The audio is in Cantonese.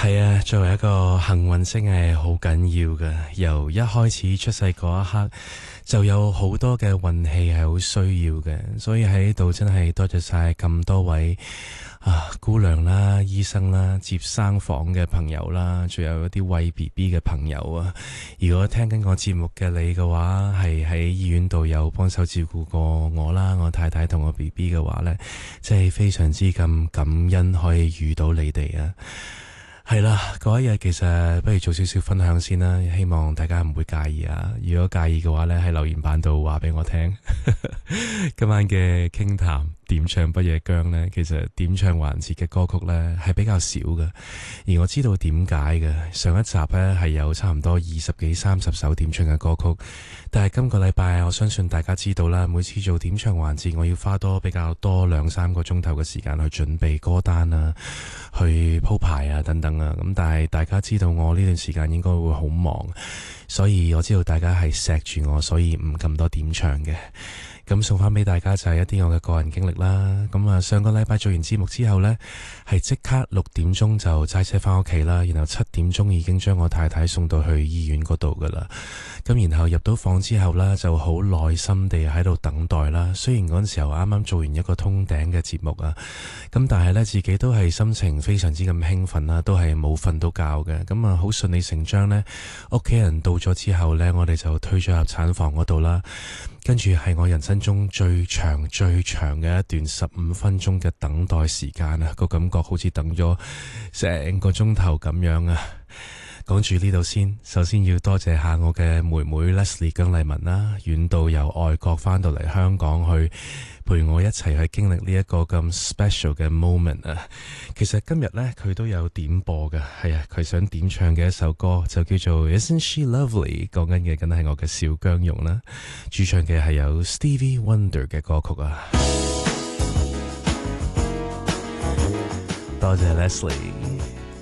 係啊，作為一個幸運星係好緊要嘅，由一開始出世嗰一刻就有好多嘅運氣係好需要嘅，所以喺度真係多謝晒咁多位姑娘啦、醫生啦、接生房嘅朋友啦，仲有一啲餵 BB 嘅朋友啊。如果聽緊我節目嘅你嘅話，係喺醫院度有幫手照顧過我啦、我太太同我 BB 嘅話呢，即係非常之咁感恩可以遇到你哋啊！係啦，嗰一日其實不如做少少分享先啦，希望大家唔會介意啊。如果介意嘅話呢，喺留言板度話俾我聽。今晚嘅傾談點唱不夜薑呢，其實點唱環節嘅歌曲呢係比較少嘅，而我知道點解嘅。上一集呢係有差唔多20幾30首點唱嘅歌曲，但係今個禮拜我相信大家知道啦，每次做點唱環節，我要花比較多2-3個鐘頭嘅時間去準備歌單啊，去鋪排啊等等啊。咁但係大家知道我呢段時間應該會好忙，所以我知道大家係錫住我，所以唔咁多點唱嘅。咁送翻俾大家就係一啲我嘅個人經歷啦。咁上個禮拜做完節目之後呢，係即刻6點鐘就揸車翻屋企啦，然後7點鐘已經將我太太送到去醫院嗰度噶啦。咁然後入到房之後呢，就好耐心地喺度等待啦。雖然嗰陣時候啱啱做完一個通頂嘅節目啊，咁但係呢，自己都係心情非常之咁興奮啦，都係冇瞓到覺嘅。咁好順理成章呢，屋企人到咗之後呢，我哋就推咗入產房嗰度啦。跟住係我人生中最長嘅一段15分鐘嘅等待時間啊，個感覺好似等咗成個鐘頭咁樣啊。講住呢度先，首先要多謝下我嘅妹妹 Leslie 姜麗文啦，遠道由外國翻到嚟香港去陪我一齊去經歷呢一個咁 special 嘅 moment 啊。其實今日呢，佢都有點播嘅，係啊，佢想點唱嘅一首歌就叫做 Isn't She Lovely， 講緊嘅梗係我嘅小姜蓉啦，主唱嘅係有 Stevie Wonder 嘅歌曲啊。多謝 Leslie。